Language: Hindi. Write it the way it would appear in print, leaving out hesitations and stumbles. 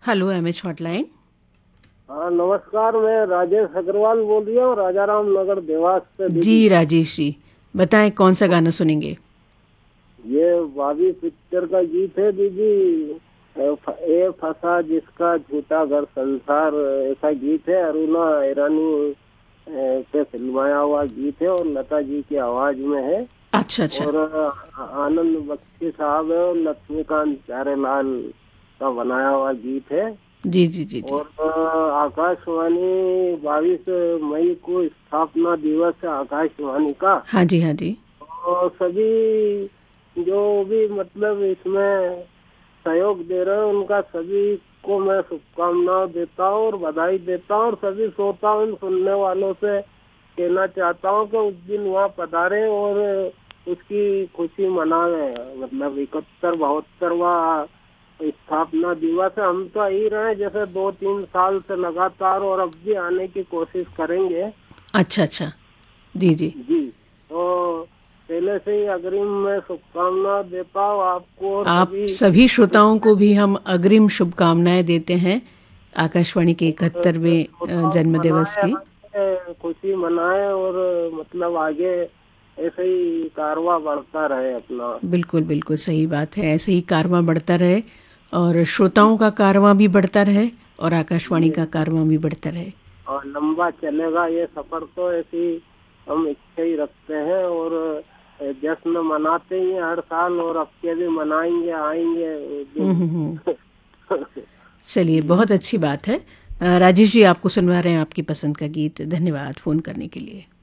Hello MH hotline. हाँ नमस्कार। मैं राजेश अग्रवाल बोल रही हूँ, राजाराम नगर देवास से जी दीदी। राजेश जी, बताएं कौन सा गाना सुनेंगे। ये भाभी पिक्चर का गीत है दीदी। ए फंसा जिसका झूठा घर संसार, ऐसा गीत है। अरुणा ईरानी पे फिल्माया हुआ गीत है और लता जी की आवाज में है। अच्छा अच्छा। और आनंद बख्शी साहब है और लक्ष्मीकांत प्यारेलाल का बनाया हुआ गीत है। जी जी जी जी। और आकाशवाणी 22 मई को स्थापना दिवस है आकाशवाणी का। हाँ जी हाँ जी। और सभी जो भी मतलब इसमें सहयोग दे रहे हैं उनका सभी को मैं शुभकामनाएं देता हूँ और बधाई देता हूँ। और सभी श्रोताओं सुनने वालों से कहना चाहता हूँ कि उस दिन वहाँ पधारे और उसकी खुशी मनाए। मतलब 71-72वां स्थापना दिवस है। हम तो ही रहे जैसे 2-3 साल से लगातार, और अब भी आने की कोशिश करेंगे। अच्छा अच्छा। जी जी। जी। तो पहले से ही अग्रिम में शुभकामनाएं देता हूँ आपको और आप सभी सभी श्रोताओं जितने को भी हम अग्रिम शुभकामनाएं देते हैं आकाशवाणी के 71वें श्रोता जन्म दिवस मनाए, की। आगे खुशी मनाए और मतलब आगे ऐसे ही कारवां बढ़ता रहे अपना। बिल्कुल बिल्कुल सही बात है, ऐसे ही कारवां बढ़ता रहे और जी श्रोताओं का कारवां भी बढ़ता रहे और आकाशवाणी जी। का कारवां भी बढ़ता रहे। और लंबा चलेगा ये सफर, तो ऐसी हम इच्छा ही रखते हैं। और जश्न मनाते ही हैं हर साल, और अब के भी मनाएंगे, आएंगे उस हम्म। दिन। चलिए, जी। बहुत अच्छी बात है। राजेश जी, आपको सुनवा रहे हैं आपकी पसंद का गीत। धन्यवाद फ़ोन करने के लिए।